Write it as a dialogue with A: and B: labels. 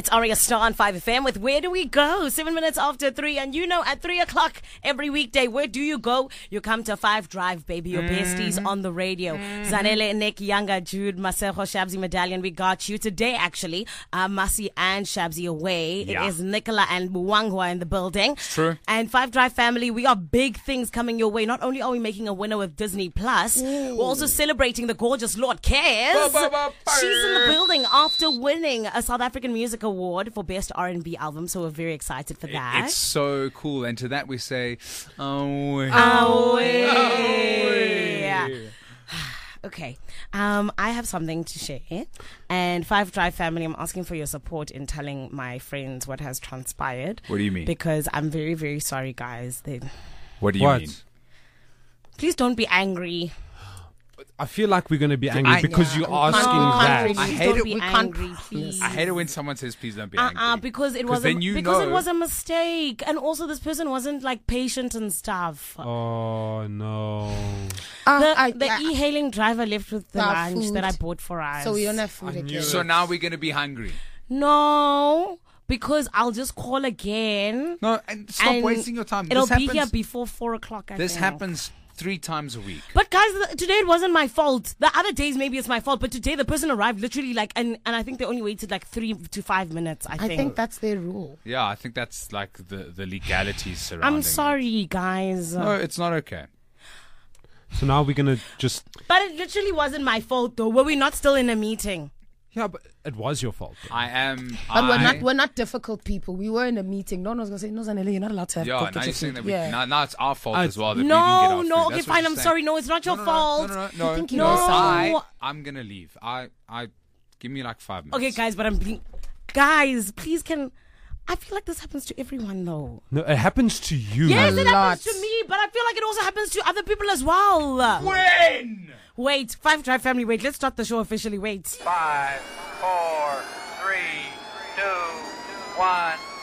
A: It's Aria Star on 5FM with Where Do We Go? 7 minutes after 3. And you know, at 3 o'clock every weekday, where do you go? You come to 5 Drive, baby. Your besties on the radio. Zanele, Nick, Younger, Jude, Masejo, Shabzi, Medallion. We got you today, actually. Masi and Shabzi away.
B: Yeah.
A: It is Nicola and Buwangwa in the building.
B: It's true.
A: And 5 Drive family, we got big things coming your way. Not only are we making a winner with Disney Plus, we're also celebrating the gorgeous Lord Cares. She's in the building after winning a South African Music Award for Best R&B Album, so we're very excited for that.
B: It's so cool. And to that we say,
A: Away. Okay. I have something to share. And 5 Drive family, I'm asking for your support in telling my friends what has transpired.
B: What do you mean?
A: Because I'm very, very sorry, guys.
B: What do you mean?
A: Please don't be angry.
C: I feel like we're going to be angry because you're asking that.
A: Really,
B: I hate it.
A: Be angry, please.
B: I hate it when someone says, please don't be angry.
A: Because it was a mistake. And also this person wasn't like patient and stuff.
C: Oh, no.
A: The e-hailing driver left with the lunch
D: food
A: that I bought for us.
D: So we don't have food again.
B: So now we're going to be hungry.
A: No, because I'll just call again.
B: No, and stop wasting your time.
A: It'll be here before 4 o'clock.
B: This happens 3 times a week.
A: But guys, today it wasn't my fault. The other days maybe it's my fault, but today the person arrived literally and I think they only waited like 3 to 5 minutes. I think
D: that's their rule.
B: Yeah, I think that's like the legalities surrounding
A: I'm sorry, guys.
B: No, it's not okay.
C: So now we're going to just...
A: But it literally wasn't my fault though. Were we not still in a meeting?
C: Yeah, but it was your fault. Though.
D: But we're not difficult people. We were in a meeting. No one was going to say, no, Zanele, you're not allowed to have
B: now you're saying that now it's our fault as well. That
A: No,
B: we didn't get our food.
A: okay, fine. I'm sorry. No, it's not your fault.
B: No. I'm going to leave. Give me like 5 minutes.
A: Okay, guys, but guys, please I feel like this happens to everyone though.
C: No, it happens to you.
A: Yes, it happens to me, but I feel like it also happens to other people as well.
B: When?
A: Wait, 5 Drive family, wait. Let's start the show officially. Wait.
E: 5, 4, 3, 2, 1.